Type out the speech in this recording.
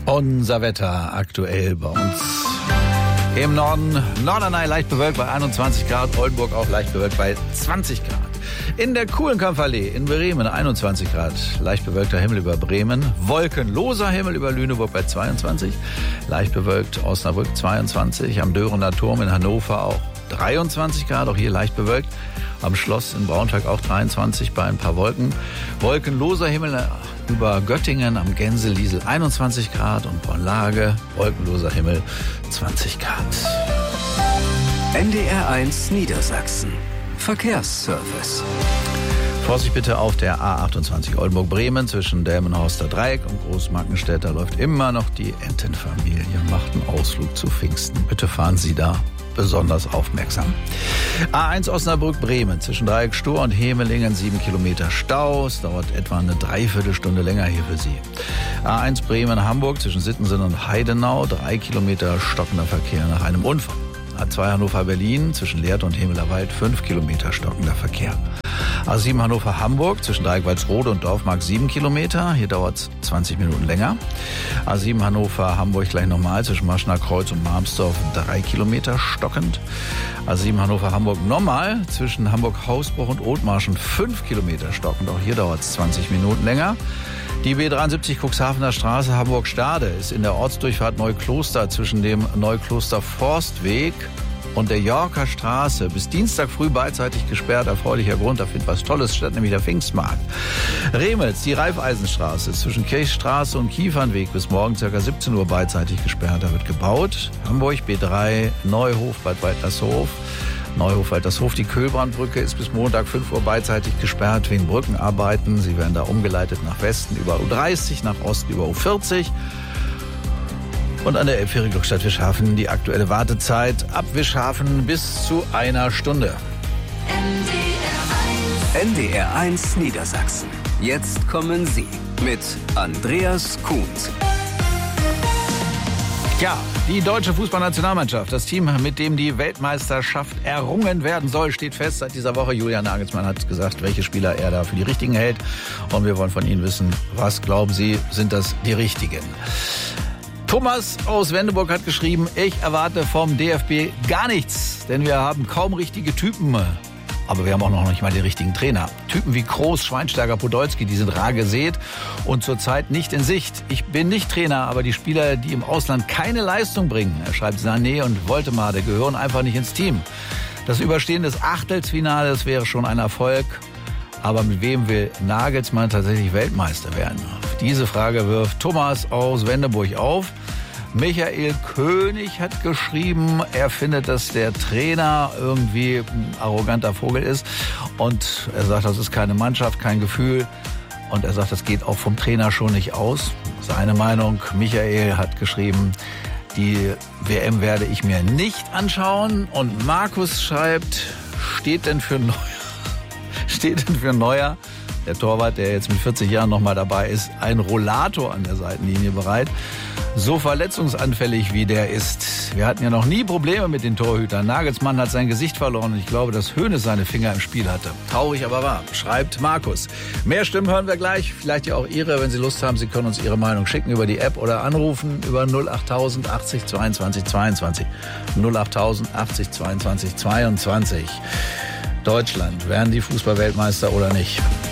Unser Wetter aktuell bei uns im Norden. Norderney leicht bewölkt bei 21 Grad, Oldenburg auch leicht bewölkt bei 20 Grad. In der Kuhlenkampfallee in Bremen 21 Grad, leicht bewölkter Himmel über Bremen. Wolkenloser Himmel über Lüneburg bei 22, leicht bewölkt Osnabrück 22. Am Dörener Turm in Hannover auch 23 Grad, auch hier leicht bewölkt. Am Schloss in Braunschweig auch 23 bei ein paar Wolken. Wolkenloser Himmel über Göttingen am Gänseliesel 21 Grad und Bornlage wolkenloser Himmel 20 Grad. NDR1 Niedersachsen. Verkehrsservice. Vorsicht bitte auf der A28 Oldenburg-Bremen zwischen Delmenhorster Dreieck und Großmarkenstedt. Da läuft immer noch die Entenfamilie, macht einen Ausflug zu Pfingsten. Bitte fahren Sie da besonders aufmerksam. A1 Osnabrück-Bremen zwischen Dreieck Stur und Hemelingen 7 Kilometer Stau. Es dauert etwa eine Dreiviertelstunde länger hier für Sie. A1 Bremen-Hamburg zwischen Sittensen und Heidenau 3 Kilometer stockender Verkehr nach einem Unfall. A2 Hannover-Berlin zwischen Lehrte und Hemelerwald 5 Kilometer stockender Verkehr. A7 Hannover-Hamburg zwischen Dreieck-Walsrode und Dorfmark 7 Kilometer. Hier dauert es 20 Minuten länger. A7 Hannover-Hamburg gleich nochmal zwischen Maschner Kreuz und Marmsdorf 3 Kilometer stockend. A7 Hannover-Hamburg nochmal zwischen Hamburg-Hausbruch und Othmarschen 5 Kilometer stockend. Auch hier dauert es 20 Minuten länger. Die B73 Cuxhavener Straße Hamburg-Stade ist in der Ortsdurchfahrt Neukloster zwischen dem Neukloster Forstweg und der Yorker Straße bis Dienstag früh beidseitig gesperrt. Erfreulicher Grund, da findet was Tolles statt, nämlich der Pfingstmarkt. Remels, die Raiffeisenstraße zwischen Kirchstraße und Kiefernweg bis morgen ca. 17 Uhr beidseitig gesperrt. Da wird gebaut. Hamburg B3 Neuhof Bad Waltershof. Neuhof-Waltershof, die Köhlbrandbrücke ist bis Montag 5 Uhr beidseitig gesperrt wegen Brückenarbeiten. Sie werden da umgeleitet nach Westen über U30, nach Osten über U40. Und an der Elbphäre Glückstadt-Wischhafen die aktuelle Wartezeit ab Wischhafen bis zu 1 Stunde. NDR1 Niedersachsen. Jetzt kommen Sie mit Andreas Kuhns. Ja, die deutsche Fußballnationalmannschaft, das Team, mit dem die Weltmeisterschaft errungen werden soll, steht fest seit dieser Woche. Julian Nagelsmann hat gesagt, welche Spieler er da für die richtigen hält. Und wir wollen von Ihnen wissen, was glauben Sie, sind das die richtigen? Thomas aus Wendeburg hat geschrieben, ich erwarte vom DFB gar nichts, denn wir haben kaum richtige Typen. Aber wir haben auch noch nicht mal den richtigen Trainer. Typen wie Kroos, Schweinsteiger, Podolski, die sind rar gesät und zurzeit nicht in Sicht. Ich bin nicht Trainer, aber die Spieler, die im Ausland keine Leistung bringen, er schreibt Sané und Woltemade, gehören einfach nicht ins Team. Das Überstehen des Achtelfinales wäre schon ein Erfolg. Aber mit wem will Nagelsmann tatsächlich Weltmeister werden? Auf diese Frage wirft Thomas aus Wendeburg auf. Michael König hat geschrieben, er findet, dass der Trainer irgendwie ein arroganter Vogel ist. Und er sagt, das ist keine Mannschaft, kein Gefühl. Und er sagt, das geht auch vom Trainer schon nicht aus. Seine Meinung, Michael hat geschrieben, die WM werde ich mir nicht anschauen. Und Markus schreibt, steht denn für Neuer, der Torwart, der jetzt mit 40 Jahren nochmal dabei ist, ein Rollator an der Seitenlinie bereit. So verletzungsanfällig wie der ist. Wir hatten ja noch nie Probleme mit den Torhütern. Nagelsmann hat sein Gesicht verloren und ich glaube, dass Hoeneß seine Finger im Spiel hatte. Traurig, aber wahr, schreibt Markus. Mehr Stimmen hören wir gleich, vielleicht ja auch Ihre, wenn Sie Lust haben. Sie können uns Ihre Meinung schicken über die App oder anrufen über 08000 80 22 22. 08000 80 22 22. Deutschland, werden die Fußballweltmeister oder nicht?